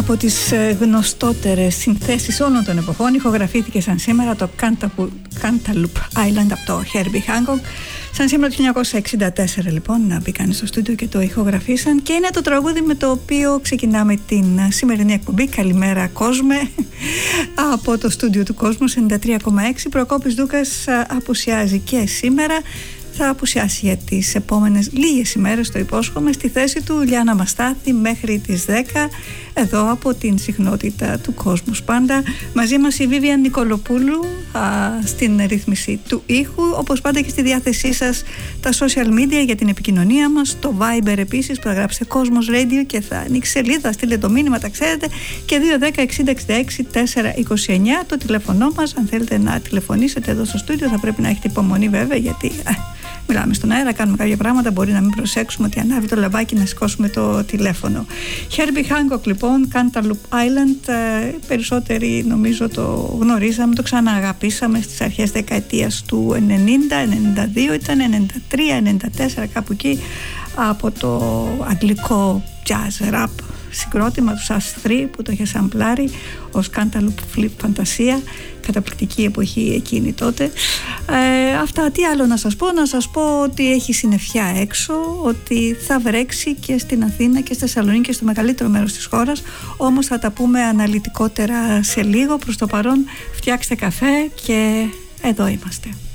από τις γνωστότερες συνθέσεις όλων των εποχών ηχογραφήθηκε σαν σήμερα το Cantaloupe Island από το Herbie Hancock. Σαν σήμερα το 1964 λοιπόν να μπήκαν στο στούντιο και το ηχογραφήσαν, και είναι το τραγούδι με το οποίο ξεκινάμε την σημερινή εκπομπή. Καλημέρα κόσμε από το στούντιο του Κόσμου 93,6. Προκόπης Δούκας απουσιάζει και σήμερα. Θα απουσιάσει για τις επόμενες λίγες ημέρες, το υπόσχομαι. Στη θέση του Λιάννα Μαστάθη μέχρι τις 10 εδώ από την συχνότητα του Κόσμου πάντα. Μαζί μας η Βίβιαν Νικολοπούλου στην ρύθμιση του ήχου. Όπως πάντα και στη διάθεσή σας τα social media για την επικοινωνία μας. Το Viber επίσης που θα γράψετε Κόσμος Radio και θα ανοίξει σελίδα, στείλτε το μήνυμα, τα ξέρετε. Και 210-60-66-429 το τηλέφωνό μας. Αν θέλετε να τηλεφωνήσετε εδώ στο στούντιο θα πρέπει να έχετε υπομονή βέβαια, γιατί μιλάμε στον αέρα, κάνουμε κάποια πράγματα, μπορεί να μην προσέξουμε ότι ανάβει το λαμπάκι να σηκώσουμε το τηλέφωνο. Herbie Hancock λοιπόν, Cantaloupe Island, περισσότεροι νομίζω το γνωρίζαμε, το ξανααγαπήσαμε στις αρχές δεκαετίας του 90, 92 ήταν, 93, 94 κάπου εκεί, από το αγγλικό jazz rap συγκρότημα του Sass 3 που το είχε σαμπλάρει ως Cantaloupe Flip Fantasia. Καταπληκτική εποχή εκείνη τότε. Αυτά, τι άλλο να σας πω? Να σας πω ότι έχει συννεφιά έξω, ότι θα βρέξει και στην Αθήνα και στη Θεσσαλονίκη και στο μεγαλύτερο μέρος της χώρας, όμως θα τα πούμε αναλυτικότερα σε λίγο. Προς το παρόν φτιάξτε καφέ και εδώ είμαστε.